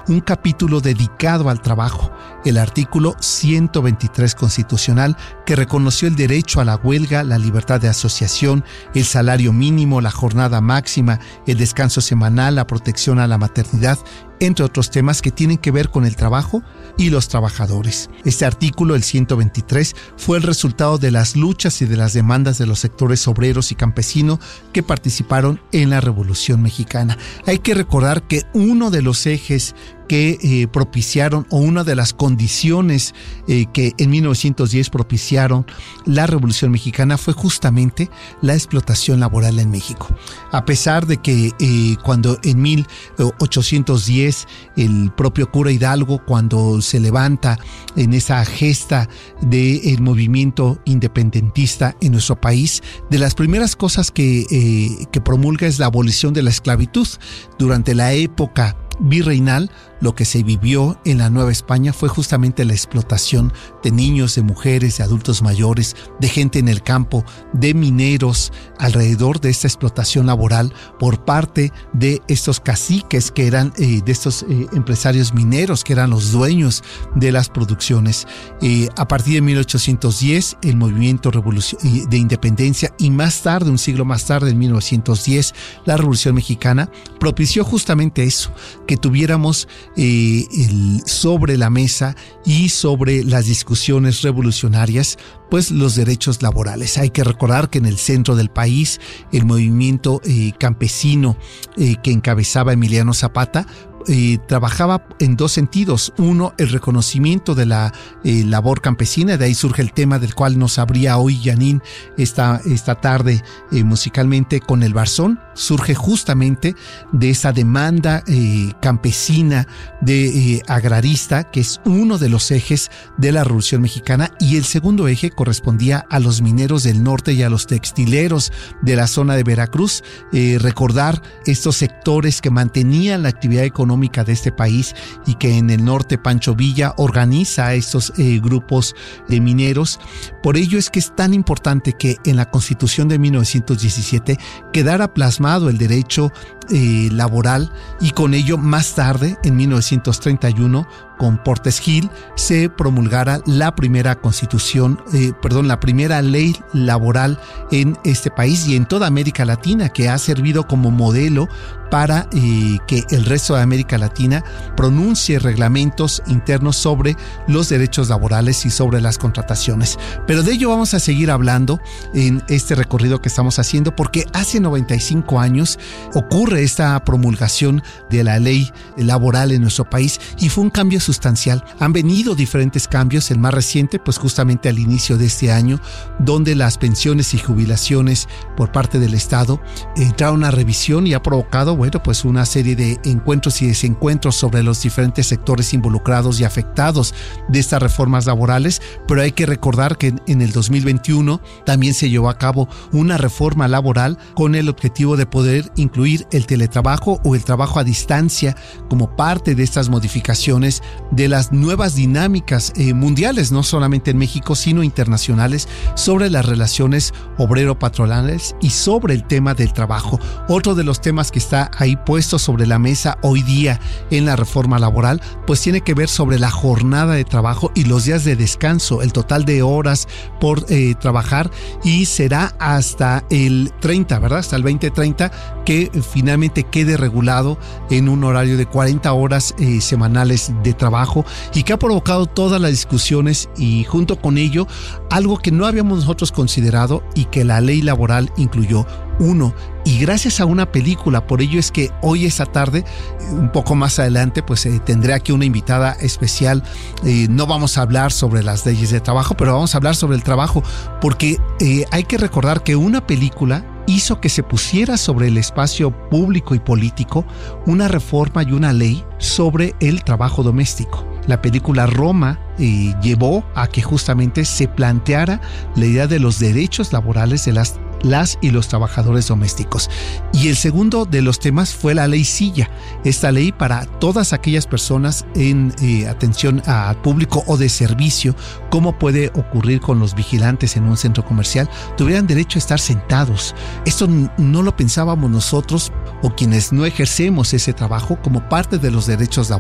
un capítulo dedicado al trabajo, el artículo 123 constitucional, que reconoció el derecho a la huelga, la libertad de asociación, el salario mínimo, la jornada máxima, el descanso semanal, la protección a la maternidad, entre otros temas que tienen que ver con el trabajo y los trabajadores. Este artículo, el 123, fue el resultado de las luchas y de las demandas de los sectores obreros y campesinos que participaron en la Revolución Mexicana. Hay que recordar que uno de los ejes que propiciaron, o una de las condiciones que en 1910 propiciaron la Revolución Mexicana, fue justamente la explotación laboral en México. A pesar de que cuando en 1810 el propio cura Hidalgo, cuando se levanta en esa gesta del movimiento independentista en nuestro país, de las primeras cosas que promulga es la abolición de la esclavitud. Durante la época virreinal, lo que se vivió en la Nueva España fue justamente la explotación de niños, de mujeres, de adultos mayores, de gente en el campo, de mineros, alrededor de esta explotación laboral por parte de estos caciques que eran de estos empresarios mineros que eran los dueños de las producciones. A partir de 1810, el movimiento de independencia, y más tarde, un siglo más tarde, en 1910, la Revolución Mexicana, propició justamente eso, que tuviéramos sobre la mesa y sobre las discusiones revolucionarias, pues los derechos laborales. Hay que recordar que en el centro del país, el movimiento campesino que encabezaba Emiliano Zapata, trabajaba en dos sentidos. Uno, el reconocimiento de la labor campesina. De ahí surge el tema del cual nos abría hoy Janine esta tarde musicalmente con el Barzón. Surge justamente de esa demanda campesina agrarista, que es uno de los ejes de la Revolución Mexicana, y el segundo eje correspondía a los mineros del norte y a los textileros de la zona de Veracruz. Recordar estos sectores que mantenían la actividad económica de este país, y que en el norte Pancho Villa organiza estos grupos de mineros. Por ello es que es tan importante que en la Constitución de 1917 quedara plasmado el derecho laboral, y con ello más tarde, en 1931, con Portes Gil, se promulgara la primera la primera ley laboral en este país y en toda América Latina, que ha servido como modelo para que el resto de América Latina pronuncie reglamentos internos sobre los derechos laborales y sobre las contrataciones. Pero de ello vamos a seguir hablando en este recorrido que estamos haciendo, porque hace 95 años ocurre esta promulgación de la ley laboral en nuestro país, y fue un cambio sustancial. Han venido diferentes cambios, el más reciente pues justamente al inicio de este año, donde las pensiones y jubilaciones por parte del Estado entraron a revisión y ha provocado pues una serie de encuentros y desencuentros sobre los diferentes sectores involucrados y afectados de estas reformas laborales. Pero hay que recordar que en el 2021 también se llevó a cabo una reforma laboral con el objetivo de poder incluir el teletrabajo o el trabajo a distancia como parte de estas modificaciones de las nuevas dinámicas mundiales, no solamente en México, sino internacionales, sobre las relaciones obrero-patronales y sobre el tema del trabajo. Otro de los temas que está ahí puesto sobre la mesa hoy día en la reforma laboral, pues tiene que ver sobre la jornada de trabajo y los días de descanso, el total de horas por trabajar, y será hasta el 30, ¿verdad? Hasta el 2030 que finalmente quede regulado en un horario de 40 horas semanales de trabajo, y que ha provocado todas las discusiones, y junto con ello algo que no habíamos nosotros considerado y que la ley laboral incluyó. Y gracias a una película. Por ello es que hoy, esta tarde, un poco más adelante, pues tendré aquí una invitada especial. No vamos a hablar sobre las leyes de trabajo, pero vamos a hablar sobre el trabajo, porque hay que recordar que una película hizo que se pusiera sobre el espacio público y político una reforma y una ley sobre el trabajo doméstico. La película Roma llevó a que justamente se planteara la idea de los derechos laborales de las y los trabajadores domésticos. Y el segundo de los temas fue la ley Silla, esta ley para todas aquellas personas en atención al público o de servicio, como puede ocurrir con los vigilantes en un centro comercial, tuvieran derecho a estar sentados. Esto no lo pensábamos nosotros o quienes no ejercemos ese trabajo como parte de los derechos laborales.